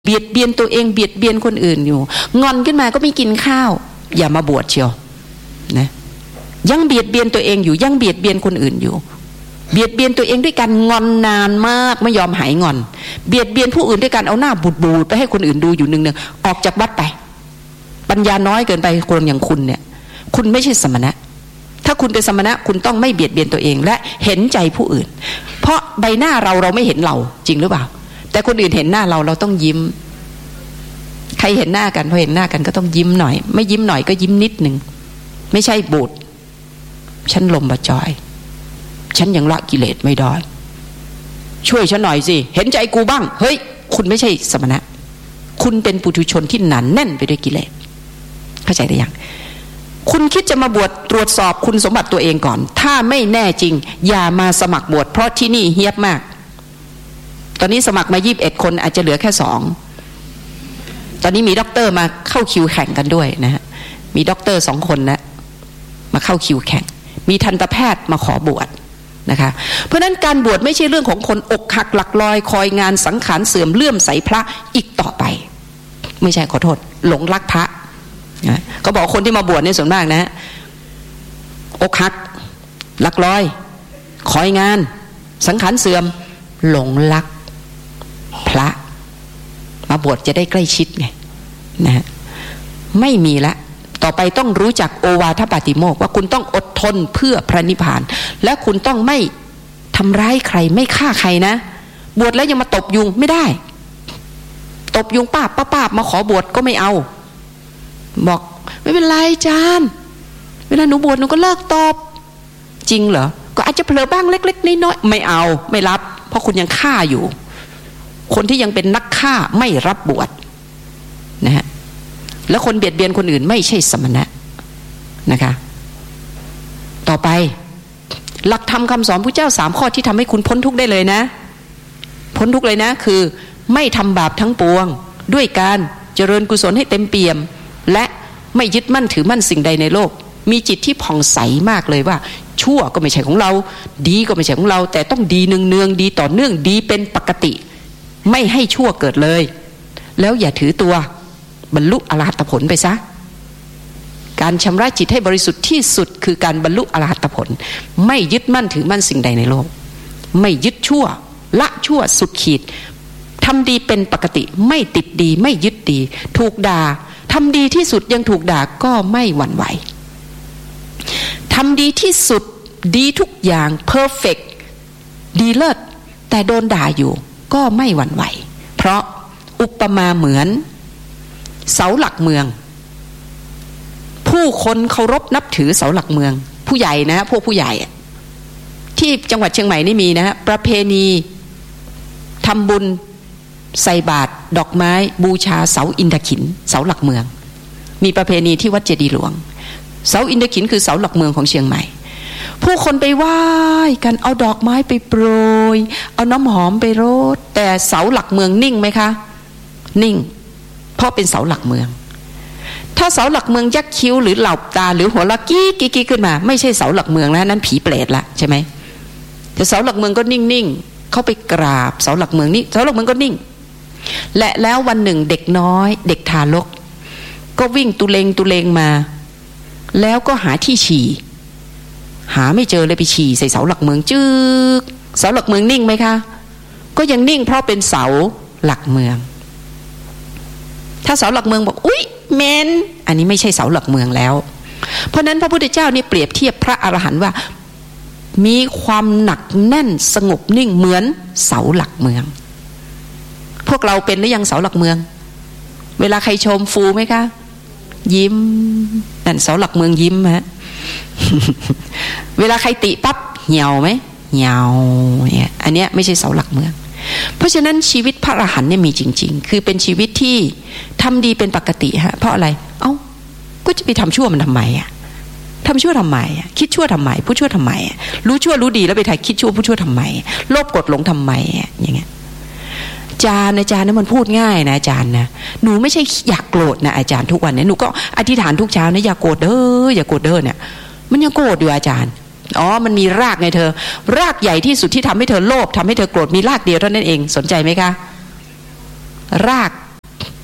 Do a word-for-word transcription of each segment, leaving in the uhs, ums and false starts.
เบียดเบียนตัวเองเบียดเบียนคนอื่นอยู่งอนขึ้นมาก็ไม่กินข้าวอย่ามาบวชเชียวนะยังเบียดเบียนตัวเองอยู่ยังเบียดเบียนคนอื่นอยู่เบียดเบียนตัวเองด้วยการงอนนานมากไม่ยอมหายงอนเบียดเบียนผู้อื่นด้วยการเอาหน้าบูดบูดไปให้คนอื่นดูอยู่นึงๆออกจากวัดไปปัญญาน้อยเกินไปคนอย่างคุณเนี่ยคุณไม่ใช่สมณะถ้าคุณเป็นสมณะคุณต้องไม่เบียดเบียนตัวเองและเห็นใจผู้อื่นเพราะใบหน้าเราเราไม่เห็นเราจริงหรือเปล่าแต่คนอื่นเห็นหน้าเราเราต้องยิ้มใครเห็นหน้ากันพอเห็นหน้ากันก็ต้องยิ้มหน่อยไม่ยิ้มหน่อยก็ยิ้มนิดหนึ่งไม่ใช่บูดฉันลมบะจอยฉันยังละกิเลสไม่ได้ช่วยฉันหน่อยสิเห็นใจกูบ้างเฮ้ยคุณไม่ใช่สมณะคุณเป็นปุถุชนที่หนาแน่นไปด้วยกิเลสเข้าใจได้ยังคุณคิดจะมาบวชตรวจสอบคุณสมบัติตัวเองก่อนถ้าไม่แน่จริงอย่ามาสมัครบวชเพราะที่นี่เฮี้ยบมากตอนนี้สมัครมายี่สิบเอ็ดคนอาจจะเหลือแค่สองตอนนี้มีด็อกเตอร์มาเข้าคิวแข่งกันด้วยนะฮะมีด็อกเตอร์สองคนนะมาเข้าคิวแข่งมีทันตแพทย์มาขอบวชนะคะเพราะนั้นการบวชไม่ใช่เรื่องของคนอกหักหลักลอยคอยงานสังขารเสื่อมเลื่อมใสพระอีกต่อไปไม่ใช่ขอโทษหลงรักพระนะเขาบอกคนที่มาบวชในส่วนมากนะอกหักหลักลอยคอยงานสังขารเสื่อมหลงรักพระมาบวชจะได้ใกล้ชิดไงนะไม่มีละต่อไปต้องรู้จักโอวาทปาติโมกข์ว่าคุณต้องอดทนเพื่อพระนิพพานและคุณต้องไม่ทำร้ายใครไม่ฆ่าใครนะบวชแล้วยังมาตบยุงไม่ได้ตบยุงป้าป้าป้ามาขอบวชก็ไม่เอาบอกไม่เป็นไรจานเวลาหนูบวชหนูก็เลิกตบจริงเหรอก็อาจจะเผลอบ้างเล็กๆน้อยๆไม่เอาไม่รับเพราะคุณยังฆ่าอยู่คนที่ยังเป็นนักฆ่าไม่รับบวชนะฮะแล้วคนเบียดเบียนคนอื่นไม่ใช่สมณะนะคะต่อไปหลักธรรมคำสอนพระเจ้าสามข้อที่ทำให้คุณพ้นทุกข์ได้เลยนะพ้นทุกข์เลยนะคือไม่ทำบาปทั้งปวงด้วยการเจริญกุศลให้เต็มเปี่ยมและไม่ยึดมั่นถือมั่นสิ่งใดในโลกมีจิตที่ผ่องใสมากเลยว่าชั่วก็ไม่ใช่ของเราดีก็ไม่ใช่ของเราแต่ต้องดีเนืองๆดีต่อเนื่องดีเป็นปกติไม่ให้ชั่วเกิดเลยแล้วอย่าถือตัวบรรลุอรหัตผลไปซะการชำระจิตให้บริสุทธิ์ที่สุดคือการบรรลุอรหัตผลไม่ยึดมั่นถือมั่นสิ่งใดในโลกไม่ยึดชั่วละชั่วสุดขีดทำดีเป็นปกติไม่ติดดีไม่ยึดดีถูกด่าทำดีที่สุดยังถูกด่าก็ไม่หวั่นไหวทำดีที่สุดดีทุกอย่างเพอร์เฟกต์ดีเลิศแต่โดนด่าอยู่ก็ไม่หวั่นไหวเพราะอุปมาเหมือนเสาหลักเมืองผู้คนเคารพนับถือเสาหลักเมืองผู้ใหญ่นะพวกผู้ใหญ่ที่จังหวัดเชียงใหม่นี่มีนะประเพณีทำบุญใส่บาตรดอกไม้บูชาเสาอินทขิฬเสาหลักเมืองมีประเพณีที่วัดเจดีย์หลวงเสาอินทขิฬคือเสาหลักเมืองของเชียงใหม่ผู้คนไปไหว้กันเอาดอกไม้ไปโปรยเอาน้ำหอมไปโรดแต่เสาหลักเมืองนิ่งไหมคะนิ่งเพราะเป็นเสาหลักเมืองถ้าเสาหลักเมืองยักคิ้วหรือเหล่าตาหรือหัวเราะกี้กี้กี้ขึ้นมาไม่ใช่เสาหลักเมืองแล้วนั้นผีเปรตละใช่ไหมแต่เสาหลักเมืองก็นิ่งๆเข้าไปกราบเสาหลักเมืองนี่เสาหลักเมืองก็นิ่งและแล้ววันหนึ่งเด็กน้อยเด็กทารกก็วิ่งตุเลงตุเลงมาแล้วก็หาที่ฉี่หาไม่เจอเลยไปฉี่ใส่เสาหลักเมืองจึ๊กเสาหลักเมืองนิ่งไหมคะก็ยังนิ่งเพราะเป็นเสาหลักเมืองถ้าเสาหลักเมืองบอกอุ๊ยเมนอันนี้ไม่ใช่เสาหลักเมืองแล้วเพราะนั้นพระพุทธเจ้านี่เปรียบเทียบพระอรหันต์ว่ามีความหนักแน่นสงบนิ่งเหมือนเสาหลักเมืองพวกเราเป็นหรือยังเสาหลักเมืองเวลาใครชมฟูไหมคะยิ้มนั่นเสาหลักเมืองยิ้มฮะ เวลาใครติปั๊บเหี่ยวไหมเหี่ยวเนี่ยอันเนี้ยไม่ใช่เสาหลักเมืองเพราะฉะนั้นชีวิตพระอรหันต์เนี่ยมีจริงๆคือเป็นชีวิตที่ทำดีเป็นปกติฮะเพราะอะไรเอ้าก็จะไปทำชั่วมันทำไมอ่ะทำชั่วทำไมอ่ะคิดชั่วทำไมพูดชั่วทำไมรู้ชั่วรู้ดีแล้วไปถ่ายคิดชั่วพูดชั่วทำไมโลภโกรธหลงทำไมอ่ะอย่างเงี้ยอาจารย์อาจารย์นี่มันพูดง่ายนะอาจารย์นะหนูไม่ใช่อยากโกรธนะอาจารย์ทุกวันนี้หนูก็อธิษฐานทุกเช้านะอย่าโกรธเด้ออย่าโกรธเด้อเนี่ยมันยังโกรธอยู่อาจารย์อ๋อมันมีรากไงเธอรากใหญ่ที่สุดที่ทำให้เธอโลภทำให้เธอโกรธมีรากเดียวเท่านั้นเองสนใจไหมคะราก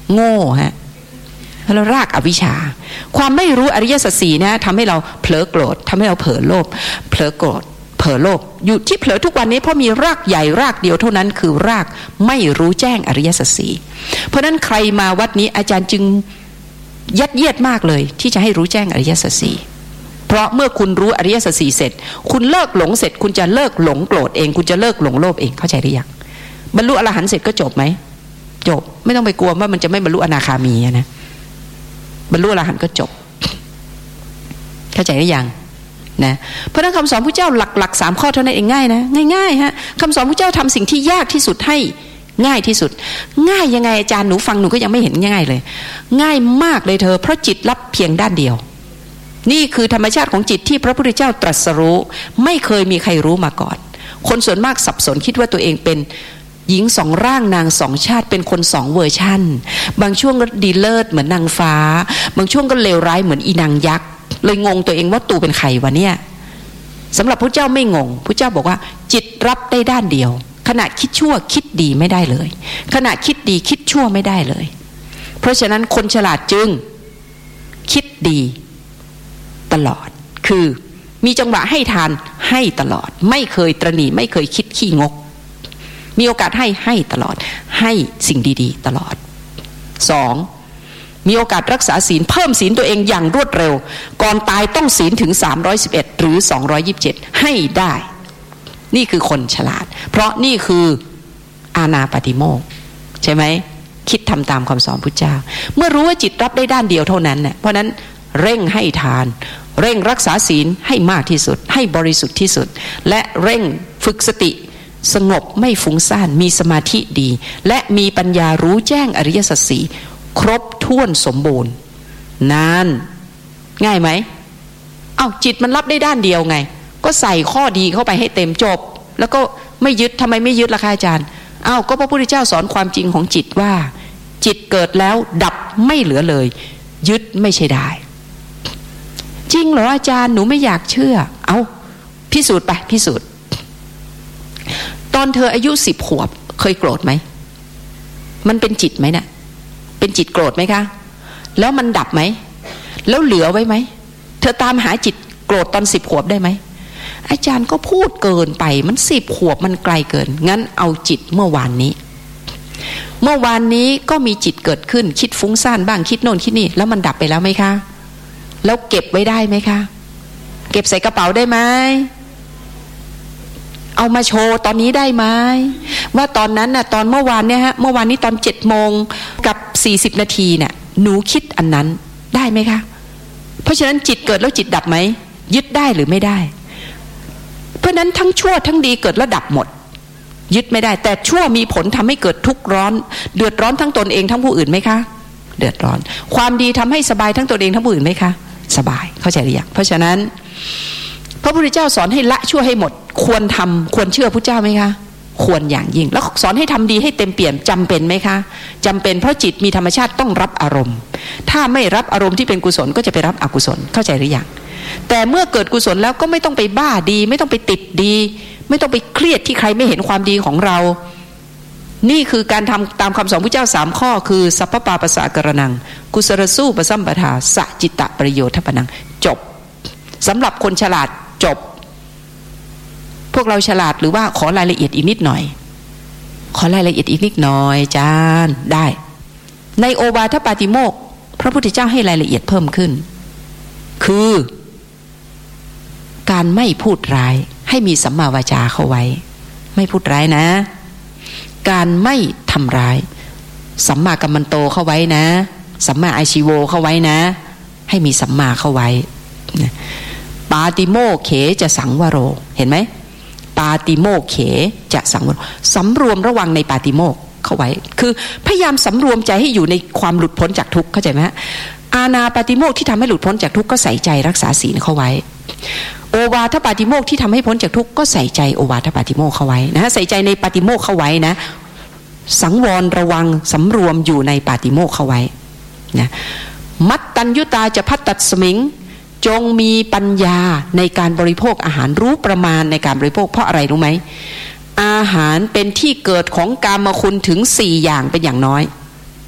โง่ฮะแล้วรากอวิชชาความไม่รู้อริยสัจสี่นะทำให้เราเผลอโกรธทำให้เราเผลอโลภเผลอโกรธเผลอโลภอยู่ที่เผลอทุกวันนี้เพราะมีรากใหญ่รากเดียวเท่านั้นคือรากไม่รู้แจ้งอริยสัจสี่เพราะนั้นใครมาวัดนี้อาจารย์จึงยัดเยียดมากเลยที่จะให้รู้แจ้งอริยสัจสี่เพราะเมื่อคุณรู้อริยสัจสี่เสร็จคุณเลิกหลงเสร็จคุณจะเลิกหลงโกรธเองคุณจะเลิกหลงโลภเองเข้าใจหรือยังบรรลุอรหันต์เสร็จก็จบไหมจบไม่ต้องไปกลัวว่ามันจะไม่บรรลุอนาคามีนะบรรลุอรหันต์ก็จบเข้าใจหรือยังนะเพราะนั้นคำสอนพระเจ้าหลักๆสามข้อเท่านั้นเองง่ายนะง่ายๆฮะคำสอนพระเจ้าทำสิ่งที่ยากที่สุดให้ง่ายที่สุดง่ายยังไงอาจารย์หนูฟังหนูก็ยังไม่เห็นง่ายเลยง่ายมากเลยเธอเพราะจิตรับเพียงด้านเดียวนี่คือธรรมชาติของจิตที่พระพุทธเจ้าตรัสรู้ไม่เคยมีใครรู้มาก่อนคนส่วนมากสับสนคิดว่าตัวเองเป็นหญิงสองร่างนางสองชาติเป็นคนสองเวอร์ชันบางช่วงก็ดีเลิศเหมือนนางฟ้าบางช่วงก็เลวร้ายเหมือนอีนางยักษ์เลยงงตัวเองว่าตูเป็นใครวะเนี่ยสำหรับพระเจ้าไม่งงพระเจ้าบอกว่าจิตรับได้ด้านเดียวขณะคิดชั่วคิดดีไม่ได้เลยขณะคิดดีคิดชั่วไม่ได้เลยเพราะฉะนั้นคนฉลาดจึงคิดดีตลอดคือมีจังหวะให้ทานให้ตลอดไม่เคยตระหนี่ไม่เคยคิดขี้งกมีโอกาสให้ให้ตลอดให้สิ่งดีๆตลอดสองมีโอกาสรักษาศีลเพิ่มศีลตัวเองอย่างรวดเร็วก่อนตายต้องศีลถึงสามร้อยสิบเอ็ดหรือสองร้อยยี่สิบเจ็ดให้ได้นี่คือคนฉลาดเพราะนี่คืออานาปาติโมกข์ใช่ไหมคิดทำตามคำสอนพุทธเจ้าเมื่อรู้ว่าจิตรับได้ด้านเดียวเท่านั้นเนี่ยเพราะนั้นเร่งให้ทานเร่งรักษาศีลให้มากที่สุดให้บริสุทธิ์ที่สุดและเร่งฝึกสติสงบไม่ฟุ้งซ่านมีสมาธิดีและมีปัญญารู้แจ้งอริยสัจสี่ครบถ้วนสมบูรณ์นั่นง่ายไหมเอ้าจิตมันรับได้ด้านเดียวไงก็ใส่ข้อดีเข้าไปให้เต็มจบแล้วก็ไม่ยึดทำไมไม่ยึดล่ะคะอาจารย์อ้าวก็พระพุทธเจ้าสอนความจริงของจิตว่าจิตเกิดแล้วดับไม่เหลือเลยยึดไม่ใช่ได้จริงเหรออาจารย์หนูไม่อยากเชื่อเอาพิสูจน์ไปพิสูจน์ตอนเธออายุสิบขวบเคยโกรธไหมมันเป็นจิตไหมเนี่ยเป็นจิตโกรธไหมคะแล้วมันดับไหมแล้วเหลือไว้ไหมเธอตามหาจิตโกรธตอนสิบขวบได้ไหมอาจารย์ก็พูดเกินไปมันสิบขวบมันไกลเกินงั้นเอาจิตเมื่อวานนี้เมื่อวานนี้ก็มีจิตเกิดขึ้นคิดฟุ้งซ่านบ้างคิดโน่นคิดนี่แล้วมันดับไปแล้วไหมคะแล้วเก็บไว้ได้ไหมคะเก็บใส่กระเป๋าได้ไหมเอามาโชว์ตอนนี้ได้ไหมว่าตอนนั้นน่ะตอนเมื่อวานเนี่ยฮะเมื่อวานนี้ตอนเจ็ดโมงกับสี่สิบนาทีน่ะหนูคิดอันนั้นได้ไหมคะเพราะฉะนั้นจิตเกิดแล้วจิตดับไหมยึดได้หรือไม่ได้เพราะนั้นทั้งชั่วทั้งดีเกิดแล้วดับหมดยึดไม่ได้แต่ชั่วมีผลทำให้เกิดทุกข์ร้อนเดือดร้อนทั้งตนเองทั้งผู้อื่นไหมคะเดือดร้อนความดีทำให้สบายทั้งตนเองทั้งผู้อื่นไหมคะสบายเข้าใจหรือยังเพราะฉะนั้นพระพุทธเจ้าสอนให้ละชั่วให้หมดควรทำควรเชื่อพระเจ้าไหมคะควรอย่างยิ่งแล้วสอนให้ทำดีให้เต็มเปี่ยมจำเป็นไหมคะจำเป็นเพราะจิตมีธรรมชาติต้องรับอารมณ์ถ้าไม่รับอารมณ์ที่เป็นกุศลก็จะไปรับอกุศลเข้าใจหรือยังแต่เมื่อเกิดกุศลแล้วก็ไม่ต้องไปบ้าดีไม่ต้องไปติดดีไม่ต้องไปเครียดที่ใครไม่เห็นความดีของเรานี่คือการทำตามคำสอนพระเจ้าสามข้อคือสัพพปาปัสสะกรณังกุศลสู้ปสัมปทาสจิตตประโยชน์ทัพนังจบสำหรับคนฉลาดจบพวกเราฉลาดหรือว่าขอรายละเอียดอีกนิดหน่อยขอรายละเอียดอีกนิดหน่อยจานได้ในโอวาทปาติโมกข์พระพุทธเจ้าให้รายละเอียดเพิ่มขึ้นคือการไม่พูดร้ายให้มีสัมมาวาจาเข้าไว้ไม่พูดร้ายนะการไม่ทำร้ายสัมมากัมมันโตเข้าไว้นะสัมมาอาชีโวเข้าไว้นะให้มีสัมมาเข้าไว้ปาติโมกเขจะสังวโรเห็นไหมปาติโมกเขจะสังวโรสำรวมระวังในปาติโมกเข้าไว้คือพยายามสำรวมใจให้อยู่ในความหลุดพ้นจากทุกข์เข้าใจไหมอาณาปาติโมกที่ทำให้หลุดพ้นจากทุกข์ก็ใส่ใจรักษาศีลเข้าไว้โอวาทปาติโมกที่ทำให้พ้นจากทุกข์ก็ใส่ใจโอวาทปาติโมกเข้าไว้นะใส่ใจในปาติโมกเข้าไว้นะสังวรระวังสำรวมอยู่ในปาติโมกเข้าไว้นะมัตตัญญุตาจะพัตตัสมิงจงมีปัญญาในการบริโภคอาหารรู้ประมาณในการบริโภคเพราะอะไรรู้ไหมอาหารเป็นที่เกิดของกามคุณถึงสี่อย่างเป็นอย่างน้อยร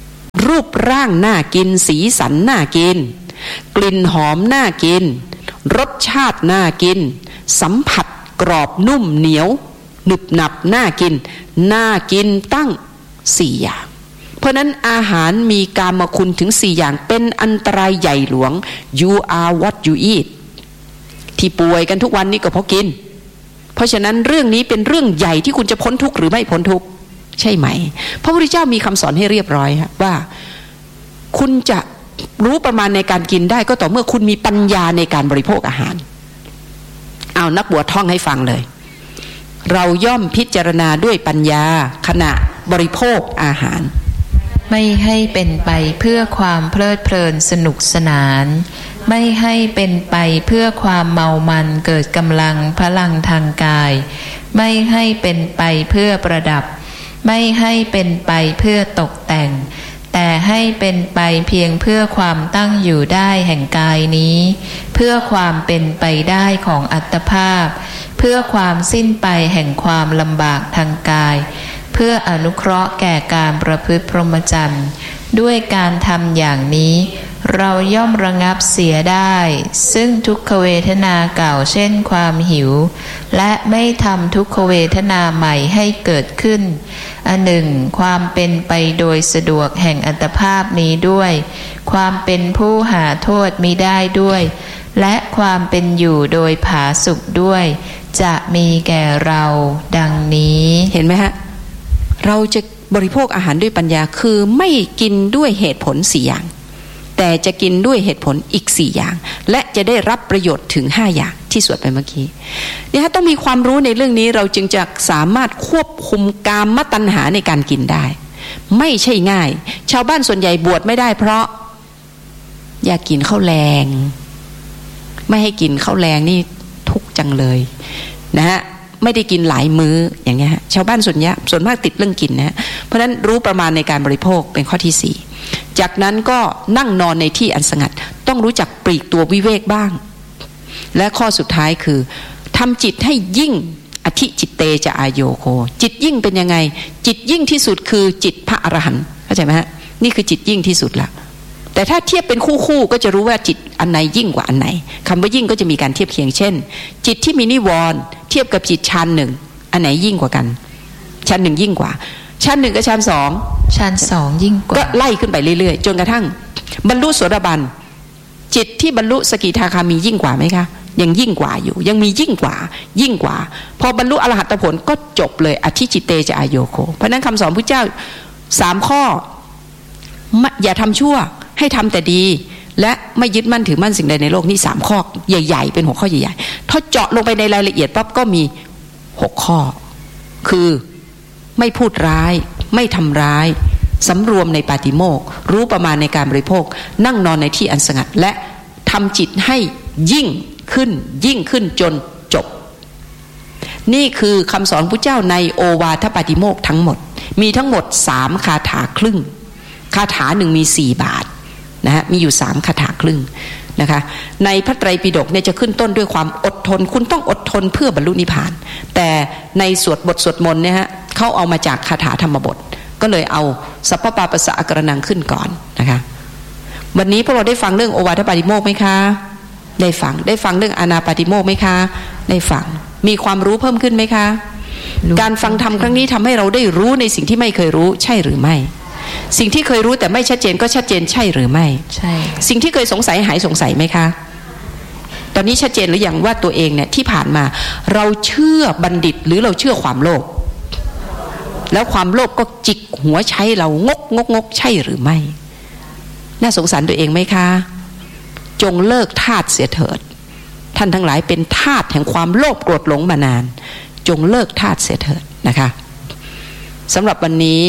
รูปร่างน่ากินสีสันน่ากินกลิ่นหอมน่ากินรสชาติน่ากินสัมผัสกรอบนุ่มเหนียวหนึบหนับน่ากินน่ากินตั้งสี่อย่างเพราะนั้นอาหารมีกามคุณถึงสี่อย่างเป็นอันตรายใหญ่หลวง you are what you eat ที่ป่วยกันทุกวันนี้ก็เพราะกินเพราะฉะนั้นเรื่องนี้เป็นเรื่องใหญ่ที่คุณจะพ้นทุกข์หรือไม่พ้นทุกข์ใช่ไหมพระพุทธเจ้ามีคำสอนให้เรียบร้อยว่าคุณจะรู้ประมาณในการกินได้ก็ต่อเมื่อคุณมีปัญญาในการบริโภคอาหารเอานักบวชท่องให้ฟังเลยเราย่อมพิจารณาด้วยปัญญาขณะบริโภคอาหารไม่ให้เป็นไปเพื่อความเพลิดเพลินสนุกสนานไม่ให้เป็นไปเพื่อความเมามันเกิดกำลังพลังทางกายไม่ให้เป็นไปเพื่อประดับไม่ให้เป็นไปเพื่อตกแต่งแต่ให้เป็นไปเพียงเพื่อความตั้งอยู่ได้แห่งกายนี้เพื่อความเป็นไปได้ของอัตภาพเพื่อความสิ้นไปแห่งความลำบากทางกายเพื่ออนุเคราะห์แก่การประพฤติพรหมจรรย์ด้วยการทำอย่างนี้เราย่อมระงับเสียได้ซึ่งทุกขเวทนาเก่าเช่นความหิวและไม่ทำทุกขเวทนาใหม่ให้เกิดขึ้นอันหนึ่งความเป็นไปโดยสะดวกแห่งอัตภาพนี้ด้วยความเป็นผู้หาโทษมิได้ด้วยและความเป็นอยู่โดยผาสุกด้วยจะมีแก่เราดังนี้เห็นไหมฮะเราจะบริโภคอาหารด้วยปัญญาคือไม่กินด้วยเหตุผลสี่อย่างแต่จะกินด้วยเหตุผลอีกสี่อย่างและจะได้รับประโยชน์ถึงห้าอย่างที่สวดไปเมื่อกี้เนี่ยต้องมีความรู้ในเรื่องนี้เราจึงจะสามารถควบคุมกามตัณหาในการกินได้ไม่ใช่ง่ายชาวบ้านส่วนใหญ่บวชไม่ได้เพราะอยากกินข้าวแรงไม่ให้กินข้าวแรงนี่ทุกข์จังเลยนะฮะไม่ได้กินหลายมื้ออย่างเงี้ยชาวบ้านส่วนใหญ่ส่วนมากติดเรื่องกินนะเพราะฉะนั้นรู้ประมาณในการบริโภคเป็นข้อที่สี่จากนั้นก็นั่งนอนในที่อันสงัดต้องรู้จักปลีกตัววิเวกบ้างและข้อสุดท้ายคือทำจิตให้ยิ่งอธิจิตเตจะอายโยโคจิตยิ่งเป็นยังไงจิตยิ่งที่สุดคือจิตพระอรหันต์เข้าใจไหมฮะนี่คือจิตยิ่งที่สุดละแต่ถ้าเทียบเป็นคู่คู่ก็จะรู้ว่าจิตอันไหนยิ่งกว่าอันไหนคำว่ายิ่งก็จะมีการเทียบเคียงเช่นจิตที่มีนิวรณ์เทียบกับจิตชั้นหนึ่งอันไหนยิ่งกว่ากันชั้นหนึ่งยิ่งกว่าชั้นหนึ่งกับชั้นสองชั้นสองยิ่งกว่าก็ไล่ขึ้นไปเรื่อยๆจนกระทั่งบรรลุโสดาบันจิตที่บรรลุสกิทาคามียิ่งกว่าไหมคะยังยิ่งกว่าอยู่ยังมียิ่งกว่ายิ่งกว่าพอบรรลุอรหัตผลก็จบเลยอธิจิตเตจะอายโยโคเพราะนั้นคำสอนพระเจ้าสามข้ออย่าทำชั่วให้ทำแต่ดีและไม่ยึดมั่นถือมั่นสิ่งใดในโลกนี้สามข้อใหญ่ๆเป็นหัวข้อใหญ่ๆถ้าเจาะลงไปในรายละเอียดปั๊บก็มีหกข้อคือไม่พูดร้ายไม่ทำร้ายสำรวมในปาติโมกข์รู้ประมาณในการบริโภคนั่งนอนในที่อันสงัดและทำจิตให้ยิ่งขึ้นยิ่งขึ้นจนจบนี่คือคำสอนพระเจ้าในโอวาทปาติโมกข์ทั้งหมดมีทั้งหมดสามคาถาครึ่งคาถาหนึ่งมีสี่บาทนะฮะมีอยู่สามคาถาครึ่งนะคะในพระไตรปิฎกเนี่ยจะขึ้นต้นด้วยความอดทนคุณต้องอดทนเพื่อบรรลุนิพพานแต่ในสวดบทสวดมนต์เนี่ยฮะเขาเอามาจากคาถาธรรมบทก็เลยเอาสัพพปาปัสสะอกรนังขึ้นก่อนนะคะวันนี้พวกเราได้ฟังเรื่องโอวาทปาติโมกข์ไหมคะได้ฟังได้ฟังเรื่องอานาปาติโมกข์ไหมคะได้ฟังมีความรู้เพิ่มขึ้นไหมคะการฟังธรรมครั้งนี้ทำให้เราได้รู้ในสิ่งที่ไม่เคยรู้ใช่หรือไม่สิ่งที่เคยรู้แต่ไม่ชัดเจนก็ชัดเจนใช่หรือไม่ใช่สิ่งที่เคยสงสัยหายสงสัยไหมคะตอนนี้ชัดเจนหรือยังว่าตัวเองเนี่ยที่ผ่านมาเราเชื่อบัณฑิตหรือเราเชื่อความโลภแล้วความโลภก็จิกหัวใช้เรางกงกงกใช่หรือไม่น่าสงสารตัวเองไหมคะจงเลิกทาสเสียเถิดท่านทั้งหลายเป็นทาสแห่งความโลภโกรธหลงมานานจงเลิกทาสเสียเถิดนะคะสำหรับวันนี้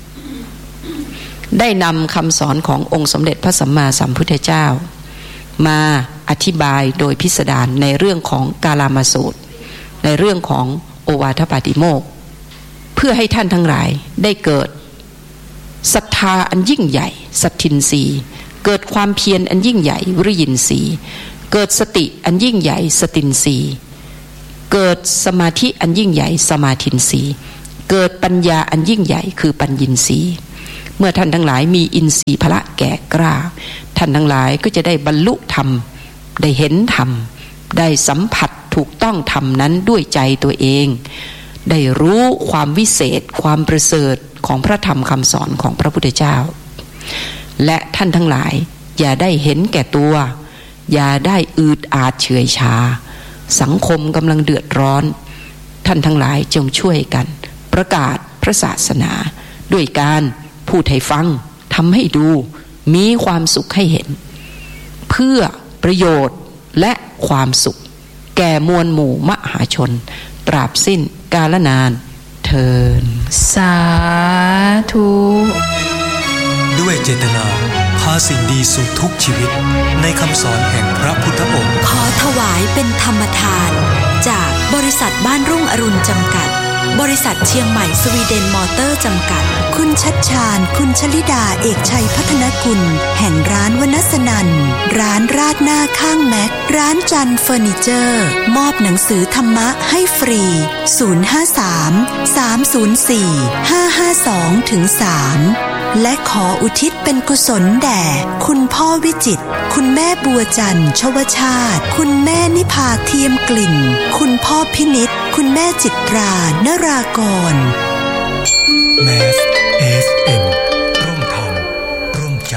ได้นำคำสอนขององค์สมเด็จพระสัมมาสัมพุทธเจ้ามาอธิบายโดยพิสดารในเรื่องของกาลามสูตรในเรื่องของโอวาทปาติโมกข์เพื่อให้ท่านทั้งหลายได้เกิดศรัทธาอันยิ่งใหญ่สัทธินรีเกิดความเพียรอันยิ่งใหญ่วิริยินทรีย์เกิดสติอันยิ่งใหญ่สตินทรีย์เกิดสมาธิอันยิ่งใหญ่สมาธินทรีย์เกิดปัญญาอันยิ่งใหญ่คือปัญญินทรีย์เมื่อท่านทั้งหลายมีอินทรีย์พละแก่กล้าท่านทั้งหลายก็จะได้บรรลุธรรมได้เห็นธรรมได้สัมผัสถูกต้องธรรมนั้นด้วยใจตัวเองได้รู้ความวิเศษความประเสริฐของพระธรรมคำสอนของพระพุทธเจ้าและท่านทั้งหลายอย่าได้เห็นแก่ตัวอย่าได้อืดอาดเฉื่อยชาสังคมกำลังเดือดร้อนท่านทั้งหลายจงช่วยกันประกาศพระศาสนาด้วยการพูดให้ฟังทำให้ดูมีความสุขให้เห็นเพื่อประโยชน์และความสุขแก่มวลหมู่มหาชนตราบสิ้นกาลนานเทินสาธุด้วยเจตนาพาสิ่งดีสู่ทุกชีวิตในคำสอนแห่งพระพุทธองค์ขอถวายเป็นธรรมทานจากบริษัทบ้านรุ่งอรุณจำกัดบริษัทเชียงใหม่สวีเดนมอเตอร์จำกัดคุณชัชชาญคุณชลิดาเอกชัยพัฒนกุลแห่งร้านวนัสนันร้านราดหน้าข้างแม็กร้านจันเฟอร์นิเจอร์มอบหนังสือธรรมะให้ฟรีศูนย์ ห้า สาม สาม ศูนย์ สี่ ห้า ห้า สอง สาม และขออุทิศเป็นกุศลแด่คุณพ่อวิจิตรคุณแม่บัวจันทร์ชวชาติคุณแม่นิพาเทียมกลิ่นคุณพ่อพินิจคุณแม่จิตรานรากรแมส เอฟ เอ็ม ร่วมทำร่วมใจ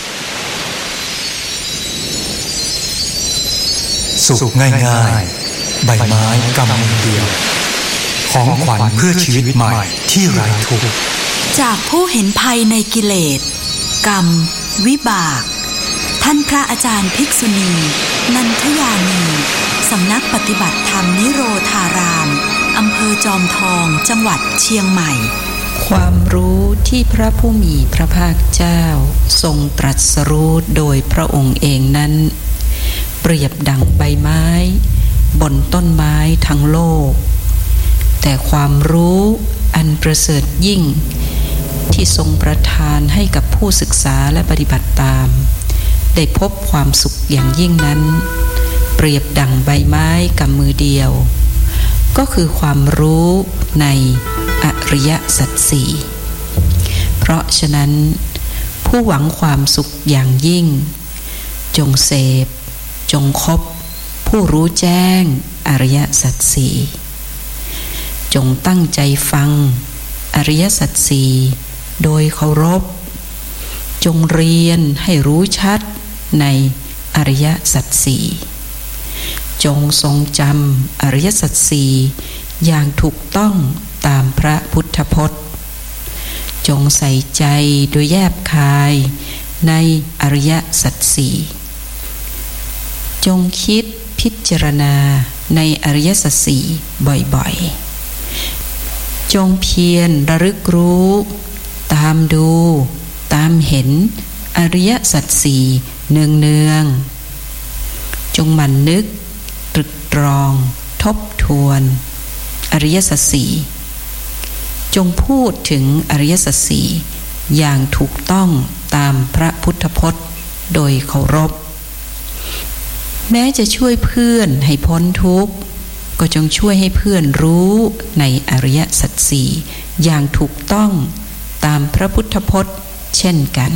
สุขง่ายๆใบไม้กำมือเดียวของขวัญเพื่อชีวิตใหม่ที่ไร้ทุกข์จากผู้เห็นภัยในกิเลสกรรมวิบากท่านพระอาจารย์ภิกษุณีนันทยานีสำนักปฏิบัติธรรมนิโรธารามอำเภอจอมทองจังหวัดเชียงใหม่ความรู้ที่พระผู้มีพระภาคเจ้าทรงตรัสรู้โดยพระองค์เองนั้นเปรียบดั่งใบไม้บนต้นไม้ทั้งโลกแต่ความรู้อันประเสริฐยิ่งที่ทรงประทานให้กับผู้ศึกษาและปฏิบัติตามได้พบความสุขอย่างยิ่งนั้นเปรียบดั่งใบไม้กำมือเดียวก็คือความรู้ในอริยสัจสี่เพราะฉะนั้นผู้หวังความสุขอย่างยิ่งจงเสพจงคบผู้รู้แจ้งอริยสัจสี่จงตั้งใจฟังอริยสัจสี่โดยเคารพจงเรียนให้รู้ชัดในอริยสัจสี่จงทรงจำอริยสัจสี่อย่างถูกต้องตามพระพุทธพจน์จงใส่ใจโดยแยบคายในอริยสัจสี่จงคิดพิจารณาในอริยสัจสี่บ่อยๆจงเพียรระลึกรู้ตามดูตามเห็นอริยสัจสี่เนืองๆจงหมั่นนึกตรึกตรองทบทวนอริยสัจสี่จงพูดถึงอริยสัจสี่อย่างถูกต้องตามพระพุทธพจน์โดยเคารพแม้จะช่วยเพื่อนให้พ้นทุกข์ก็จงช่วยให้เพื่อนรู้ในอริยสัจสี่อย่างถูกต้องตามพระพุทธพจน์เช่นกัน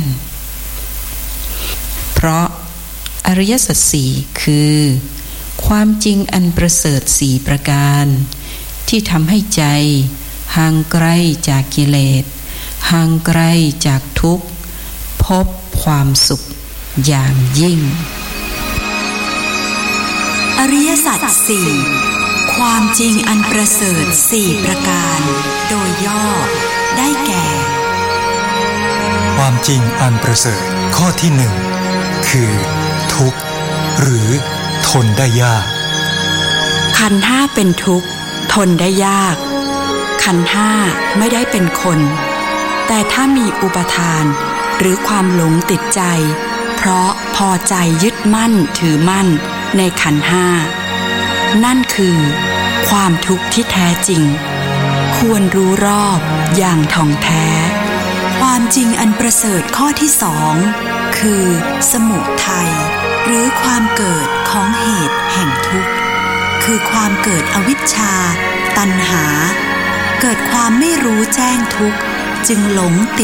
เพราะอริยสัจสี่คือความจริงอันประเสริฐสี่ประการที่ทำให้ใจห่างไกลจากกิเลสห่างไกลจากทุกข์พบความสุขอย่างยิ่งอริยสัจสี่ความจริงอันประเสริฐสี่ประการโดยย่อได้แก่ความจริงอันประเสริฐข้อที่หนึ่งคือทุกข์หรือทนได้ยากขันธ์ห้าเป็นทุกข์ทนได้ยากขันธ์ห้าไม่ได้เป็นคนแต่ถ้ามีอุปทานหรือความหลงติดใจเพราะพอใจยึดมั่นถือมั่นในขันธ์ห้านั่นคือความทุกข์ที่แท้จริงควรรู้รอบอย่างท่องแท้ความจริงอันประเสริฐข้อที่สองคือสมุทัยหรือความเกิดของเหตุแห่งทุกข์คือความเกิดอวิชชาตัณหาเกิดความไม่รู้แจ้งทุกข์จึงหลงติด